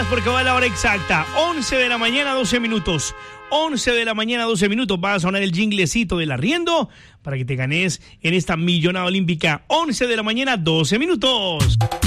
más porque va a la hora exacta. 11 de la mañana, 12 minutos. 11 de la mañana, 12 minutos. Va a sonar el jinglecito del arriendo para que te ganes en esta millonada olímpica. 11 de la mañana, 12 minutos.